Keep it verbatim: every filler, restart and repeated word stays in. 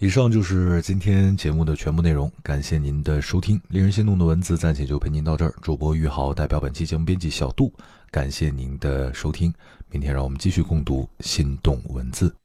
以上就是今天节目的全部内容，感谢您的收听。令人心动的文字暂且就陪您到这儿，主播玉豪代表本期节目编辑小杜，感谢您的收听，明天让我们继续共读心动文字。